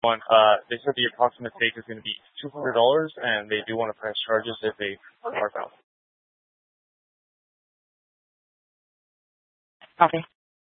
They said the approximate take is going to be $200, and they do want to press charges if they are found. Okay.